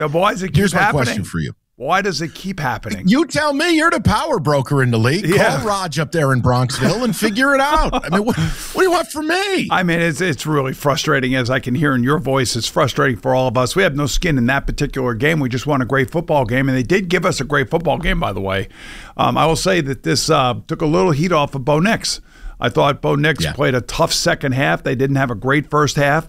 Now, why does it keep Here's happening? my question for you. Why does it keep happening? You tell me. You're the power broker in the league. Yeah. Call Raj up there in Bronxville and figure it out. I mean, what do you want from me? I mean, it's really frustrating, as I can hear in your voice. It's frustrating for all of us. We have no skin in that particular game. We just won a great football game, and they did give us a great football game, by the way. I will say that this took a little heat off of Bo Nix. I thought Bo Nix played a tough second half. They didn't have a great first half.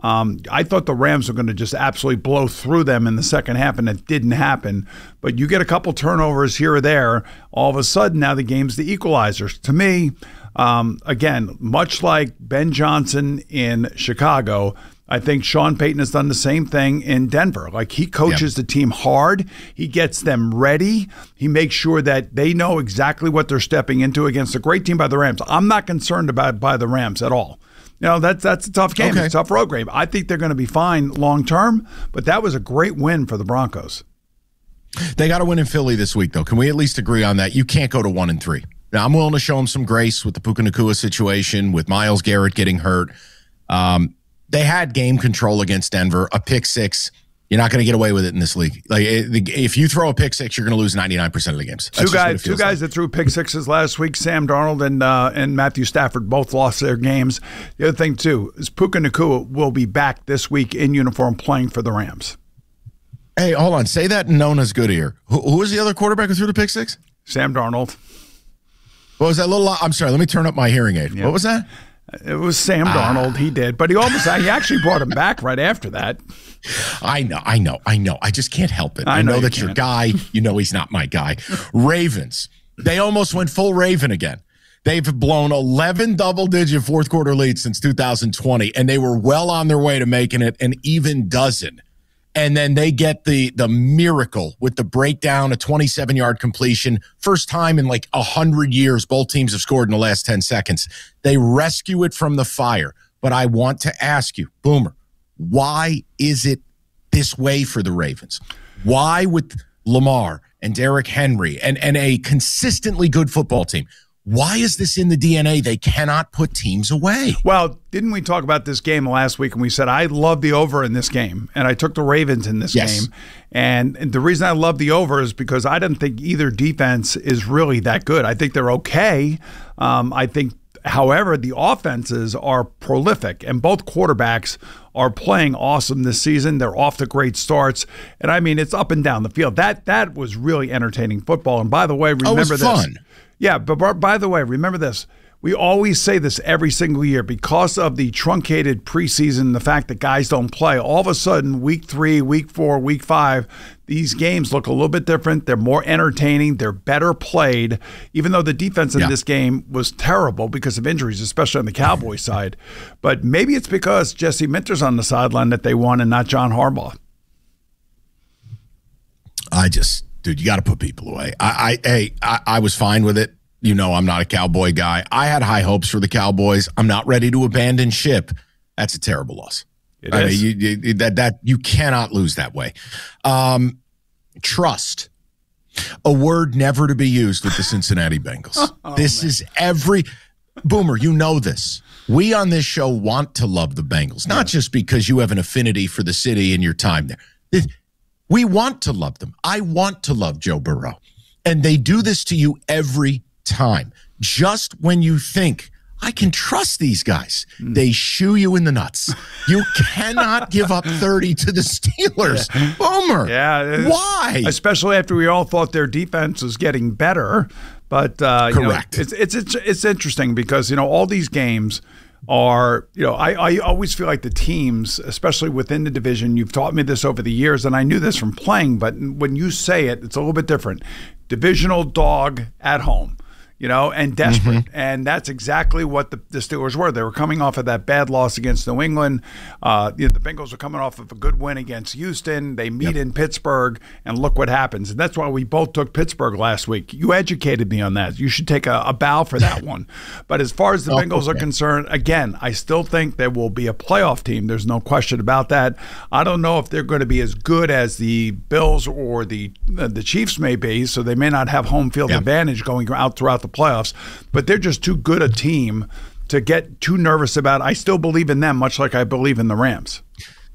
I thought the Rams were going to just absolutely blow through them in the second half, and it didn't happen. But you get a couple turnovers here or there, all of a sudden now the game's the equalizers. To me, again, much like Ben Johnson in Chicago, I think Sean Payton has done the same thing in Denver. Like, he coaches the team hard. He gets them ready. He makes sure that they know exactly what they're stepping into against a great team by the Rams. I'm not concerned by the Rams at all. You know, that's a tough game. It's a tough road game. I think they're going to be fine long term, but that was a great win for the Broncos. They got to win in Philly this week, though. Can we at least agree on that? You can't go to 1-3. Now, I'm willing to show them some grace with the Puka Nacua situation, with Myles Garrett getting hurt. They had game control against Denver, a pick six. You're not going to get away with it in this league. Like, if you throw a pick six, you're going to lose 99% of the games. Two guys that threw pick sixes last week, Sam Darnold and Matthew Stafford, both lost their games. The other thing, too, is Puka Nacua will be back this week in uniform playing for the Rams. Hey, hold on. Say that in Nona's good ear. Who was the other quarterback who threw the pick six? Sam Darnold. What was that little? I'm sorry. Let me turn up my hearing aid. Yeah. What was that? It was Sam Darnold. He did, but he actually brought him back right after that. I know. I just can't help it. I know that's your guy. You know he's not my guy. Ravens. They almost went full Raven again. They've blown 11 double-digit fourth-quarter leads since 2020, and they were well on their way to making it an even dozen. And then they get the miracle with the breakdown, a 27-yard completion. First time in like 100 years both teams have scored in the last 10 seconds. They rescue it from the fire. But I want to ask you, Boomer, why is it this way for the Ravens? Why with Lamar and Derrick Henry and a consistently good football team? Why is this in the DNA? They cannot put teams away. Well, didn't we talk about this game last week? And we said, I love the over in this game. And I took the Ravens in this game. And the reason I love the over is because I didn't think either defense is really that good. I think they're okay. I think, however, the offenses are prolific. And both quarterbacks are playing awesome this season. They're off to great starts. And, I mean, it's up and down the field. That was really entertaining football. And, by the way, remember this. Fun. Yeah, but by the way, remember this. We always say this every single year because of the truncated preseason, the fact that guys don't play. All of a sudden, week 3, week 4, week 5, these games look a little bit different. They're more entertaining. They're better played, even though the defense in this game was terrible because of injuries, especially on the Cowboys side. But maybe it's because Jesse Minter's on the sideline that they won and not John Harbaugh. Dude, you got to put people away. I was fine with it. You know, I'm not a Cowboy guy. I had high hopes for the Cowboys. I'm not ready to abandon ship. That's a terrible loss. It is. You cannot lose that way. Trust, a word never to be used with the Cincinnati Bengals. This is Boomer, you know this. We on this show want to love the Bengals, not just because you have an affinity for the city and your time there. We want to love them. I want to love Joe Burrow. And they do this to you every time. Just when you think, I can trust these guys, they shoe you in the nuts. You cannot give up 30 to the Steelers. Boomer. Yeah. Why? Especially after we all thought their defense was getting better. But correct. It's interesting because, all these games are, I always feel like the teams, especially within the division, you've taught me this over the years, and I knew this from playing, but when you say it, it's a little bit different. Divisional dog at home. And desperate. Mm-hmm. And that's exactly what the Steelers were. They were coming off of that bad loss against New England. The Bengals were coming off of a good win against Houston. They meet in Pittsburgh, and look what happens. And that's why we both took Pittsburgh last week. You educated me on that. You should take a bow for that one. But as far as the Bengals are concerned, again, I still think there will be a playoff team. There's no question about that. I don't know if they're going to be as good as the Bills or the Chiefs may be, so they may not have home field advantage going out throughout the playoffs, but they're just too good a team to get too nervous about. I still believe in them, much like I believe in the Rams.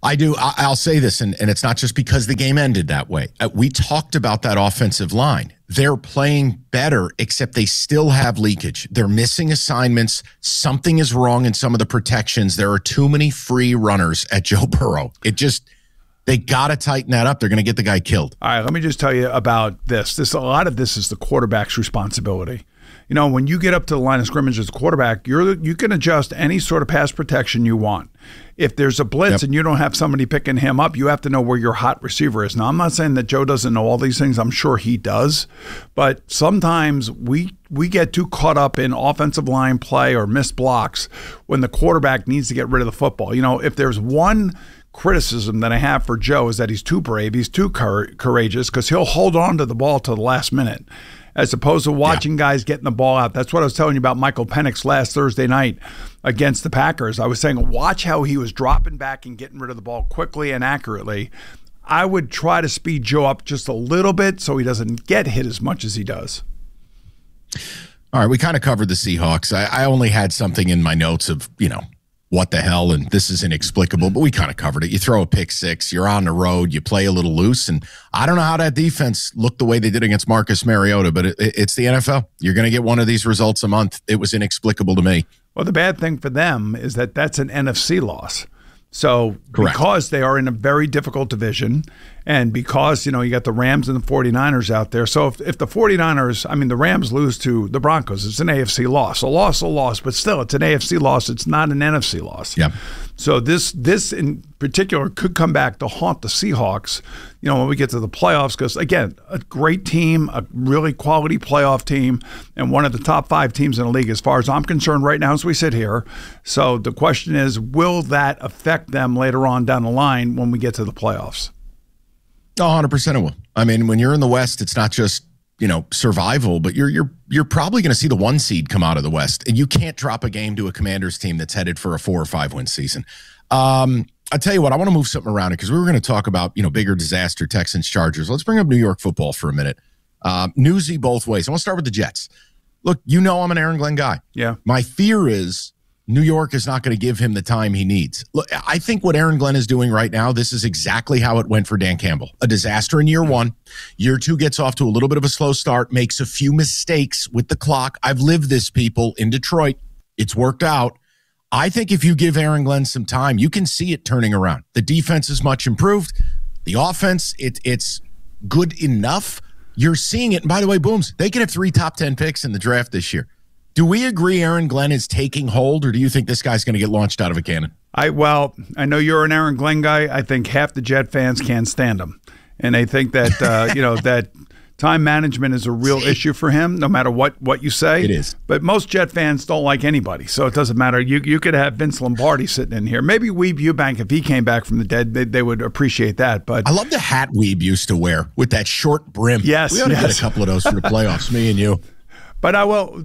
I do. I'll say this, and it's not just because the game ended that way. We talked about that offensive line. They're playing better, except they still have leakage. They're missing assignments. Something is wrong in some of the protections. There are too many free runners at Joe Burrow. They got to tighten that up. They're going to get the guy killed. All right, let me just tell you about this. A lot of this is the quarterback's responsibility. When you get up to the line of scrimmage as a quarterback, you can adjust any sort of pass protection you want. If there's a blitz and you don't have somebody picking him up, you have to know where your hot receiver is. Now, I'm not saying that Joe doesn't know all these things. I'm sure he does. But sometimes we get too caught up in offensive line play or missed blocks when the quarterback needs to get rid of the football. If there's one criticism that I have for Joe is that he's too brave, he's too courageous, because he'll hold on to the ball to the last minute, as opposed to watching guys getting the ball out. That's what I was telling you about Michael Penix last Thursday night against the Packers. I was saying, watch how he was dropping back and getting rid of the ball quickly and accurately. I would try to speed Joe up just a little bit so he doesn't get hit as much as he does. All right, we kind of covered the Seahawks. I only had something in my notes of, what the hell, and this is inexplicable, but we kind of covered it. You throw a pick six, you're on the road, you play a little loose, and I don't know how that defense looked the way they did against Marcus Mariota, but it's the NFL. You're going to get one of these results a month. It was inexplicable to me. Well, the bad thing for them is that that's an NFC loss. So Correct. Because they are in a very difficult division, and because, you got the Rams and the 49ers out there. So if the 49ers, the Rams lose to the Broncos, it's an AFC loss. A loss, but still, it's an AFC loss. It's not an NFC loss. Yeah. So this in particular could come back to haunt the Seahawks, when we get to the playoffs, because, again, a great team, a really quality playoff team, and one of the top 5 teams in the league as far as I'm concerned right now as we sit here. So the question is, will that affect them later on down the line when we get to the playoffs? 100% it will. When you're in the West, it's not just, survival, but you're probably going to see the 1 seed come out of the West, and you can't drop a game to a Commanders team that's headed for a 4 or 5 win season. I'll tell you what, I want to move something around it because we were going to talk about, bigger disaster, Texans, Chargers. Let's bring up New York football for a minute. Newsy both ways. I want to start with the Jets. Look, I'm an Aaron Glenn guy. Yeah. My fear is New York is not going to give him the time he needs. Look, I think what Aaron Glenn is doing right now, this is exactly how it went for Dan Campbell. A disaster in year 1. Year 2 gets off to a little bit of a slow start, makes a few mistakes with the clock. I've lived this, people, in Detroit. It's worked out. I think if you give Aaron Glenn some time, you can see it turning around. The defense is much improved. The offense, it's good enough. You're seeing it. And by the way, Booms, they could have 3 top 10 picks in the draft this year. Do we agree Aaron Glenn is taking hold, or do you think this guy's going to get launched out of a cannon? I know you're an Aaron Glenn guy. I think half the Jet fans can't stand him. And they think that, that time management is a real issue for him, no matter what you say. It is. But most Jet fans don't like anybody, so it doesn't matter. You could have Vince Lombardi sitting in here. Maybe Weeb Eubank, if he came back from the dead, they would appreciate that. But I love the hat Weeb used to wear with that short brim. Yes, we ought to get a couple of those for the playoffs, me and you. But I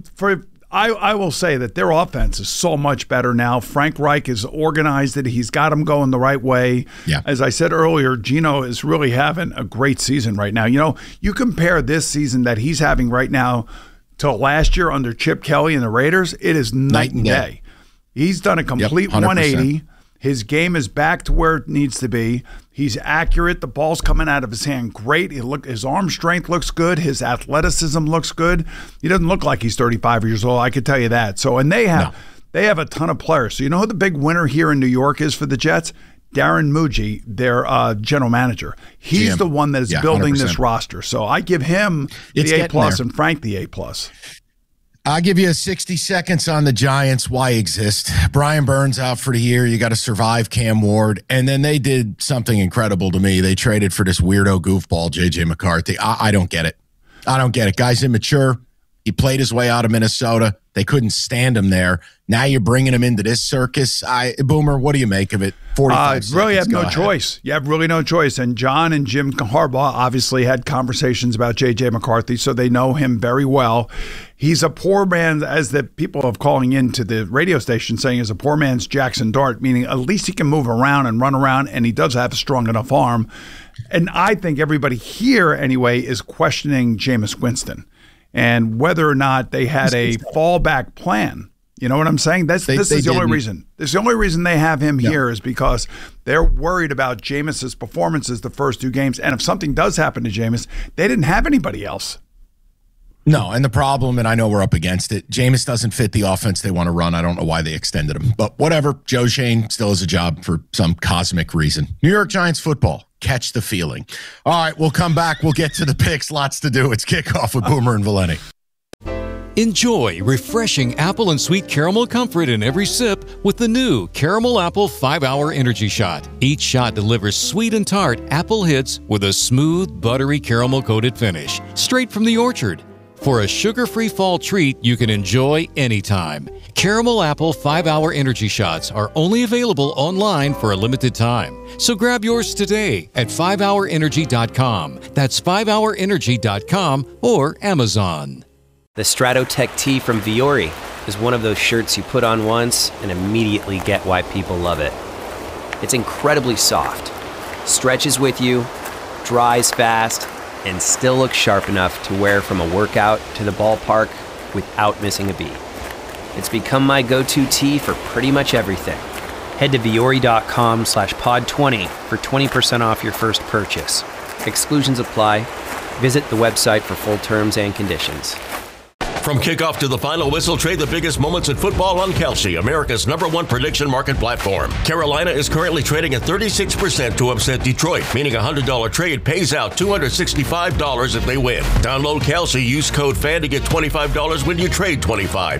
will say that their offense is so much better now. Frank Reich has organized it. He's got them going the right way. Yeah. As I said earlier, Geno is really having a great season right now. You compare this season that he's having right now to last year under Chip Kelly and the Raiders, it is night and day. He's done a complete 180. His game is back to where it needs to be. He's accurate. The ball's coming out of his hand great. His arm strength looks good. His athleticism looks good. He doesn't look like he's 35 years old, I could tell you that. So, and they have a ton of players. So you know who the big winner here in New York is for the Jets? Darren Muji, their general manager. He's the one that is building 100%. This roster. So I give him the A+ and Frank the A+. I'll give you 60 seconds on the Giants. Why exist? Brian Burns out for the year. You got to survive Cam Ward. And then they did something incredible to me. They traded for this weirdo goofball, J.J. McCarthy. I don't get it. Guy's immature. He played his way out of Minnesota. They couldn't stand him there. Now you're bringing him into this circus. Boomer, what do you make of it? 45 really have no ahead. choice. You have really no choice. And John and Jim Harbaugh obviously had conversations about J.J. McCarthy, so they know him very well. He's a poor man, as the people are calling into the radio station saying, is a poor man's Jackson Dart, meaning at least he can move around and run around, and he does have a strong enough arm. And I think everybody here, anyway, is questioning Jameis Winston and whether or not they had a fallback plan. You know what I'm saying? This is the only reason. This is the only reason they have him here is because they're worried about Jameis's performances the first 2 games. And if something does happen to Jameis, they didn't have anybody else. No, and the problem, and I know we're up against it, Jameis doesn't fit the offense they want to run. I don't know why they extended him. But whatever, Joe Schoen still has a job for some cosmic reason. New York Giants football. Catch the feeling. All right, we'll come back. We'll get to the picks. Lots to do. It's Kickoff with Boomer and Valenti. Enjoy refreshing apple and sweet caramel comfort in every sip with the new Caramel Apple 5-Hour Energy Shot. Each shot delivers sweet and tart apple hits with a smooth, buttery caramel-coated finish, straight from the orchard. For a sugar-free fall treat you can enjoy anytime. Caramel Apple 5-Hour Energy Shots are only available online for a limited time. So grab yours today at 5hourenergy.com. That's 5hourenergy.com or Amazon. The Stratotech tee from Viore is one of those shirts you put on once and immediately get why people love it. It's incredibly soft, stretches with you, dries fast, and still looks sharp enough to wear from a workout to the ballpark without missing a beat. It's become my go-to tee for pretty much everything. Head to Viore.com/pod20 for 20% off your first purchase. Exclusions apply. Visit the website for full terms and conditions. From kickoff to the final whistle, trade the biggest moments in football on Kalshi, America's #1 prediction market platform. Carolina is currently trading at 36% to upset Detroit, meaning a $100 trade pays out $265 if they win. Download Kalshi, use code FAN to get $25 when you trade $25.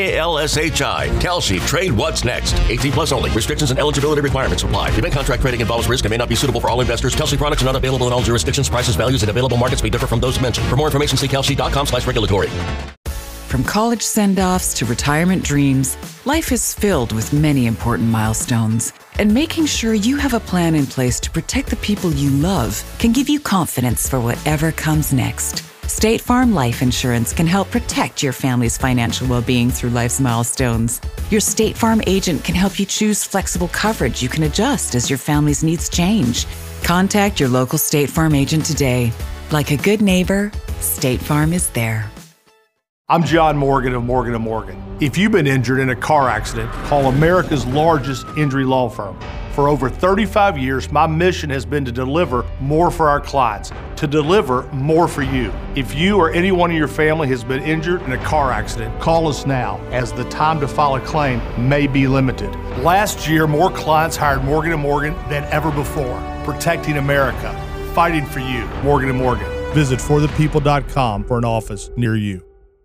KALSHI. Kalshi, trade what's next. 18 plus only. Restrictions and eligibility requirements apply. Event contract trading involves risk and may not be suitable for all investors. Kalshi products are not available in all jurisdictions. Prices, values, and available markets may differ from those mentioned. For more information, see kalshi.com/regulatory. From college send-offs to retirement dreams, life is filled with many important milestones. And making sure you have a plan in place to protect the people you love can give you confidence for whatever comes next. State Farm Life Insurance can help protect your family's financial well-being through life's milestones. Your State Farm agent can help you choose flexible coverage you can adjust as your family's needs change. Contact your local State Farm agent today. Like a good neighbor, State Farm is there. I'm John Morgan of Morgan & Morgan. If you've been injured in a car accident, call America's largest injury law firm. For over 35 years, my mission has been to deliver more for our clients, to deliver more for you. If you or anyone in your family has been injured in a car accident, call us now, as the time to file a claim may be limited. Last year, more clients hired Morgan & Morgan than ever before, protecting America, fighting for you. Morgan & Morgan. Visit forthepeople.com for an office near you.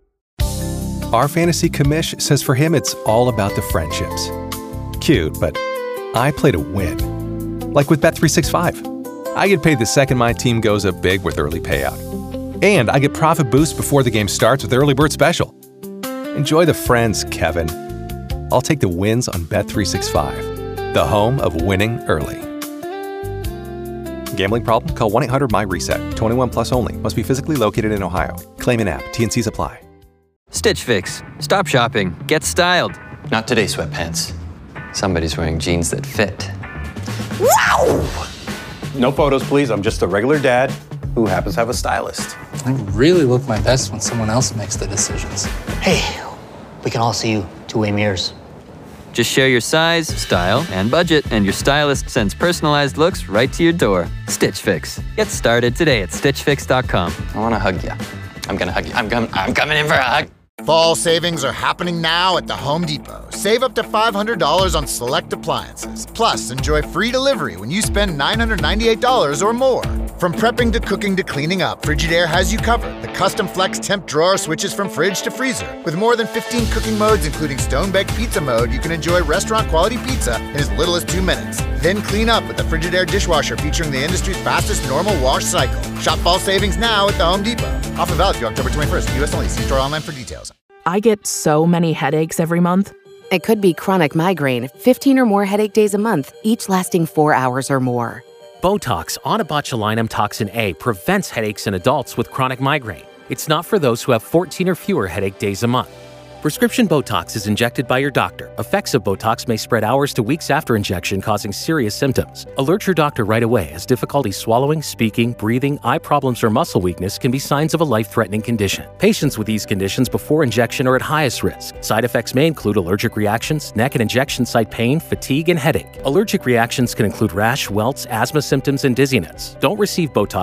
Our fantasy commish says for him it's all about the friendships. Cute, but I play to win. Like with Bet365. I get paid the second my team goes up big with early payout. And I get profit boost before the game starts with Early Bird Special. Enjoy the friends, Kevin. I'll take the wins on Bet365, the home of winning early. Gambling problem? Call 1-800-MY-RESET. 21 plus only. Must be physically located in Ohio. Claim in app. T&Cs apply. Stitch Fix. Stop shopping. Get styled. Not today, sweatpants. Somebody's wearing jeans that fit. Wow! No photos, please. I'm just a regular dad who happens to have a stylist. I really look my best when someone else makes the decisions. Hey, we can all see you two-way mirrors. Just share your size, style, and budget, and your stylist sends personalized looks right to your door. Stitch Fix. Get started today at StitchFix.com. I want to hug you. I'm going to hug you. I'm coming in for a hug. Fall savings are happening now at the Home Depot. Save up to $500 on select appliances. Plus, enjoy free delivery when you spend $998 or more. From prepping to cooking to cleaning up, Frigidaire has you covered. The custom flex temp drawer switches from fridge to freezer. With more than 15 cooking modes, including stone-baked pizza mode, you can enjoy restaurant-quality pizza in as little as 2 minutes. Then clean up with the Frigidaire dishwasher featuring the industry's fastest normal wash cycle. Shop fall savings now at the Home Depot. Offer valid through October 21st. U.S. only. See store online for details. I get so many headaches every month. It could be chronic migraine, 15 or more headache days a month, each lasting 4 hours or more. Botox, onabotulinum toxin A, prevents headaches in adults with chronic migraine. It's not for those who have 14 or fewer headache days a month. Prescription Botox is injected by your doctor. Effects of Botox may spread hours to weeks after injection, causing serious symptoms. Alert your doctor right away, as difficulty swallowing, speaking, breathing, eye problems, or muscle weakness can be signs of a life-threatening condition. Patients with these conditions before injection are at highest risk. Side effects may include allergic reactions, neck and injection site pain, fatigue, and headache. Allergic reactions can include rash, welts, asthma symptoms, and dizziness. Don't receive Botox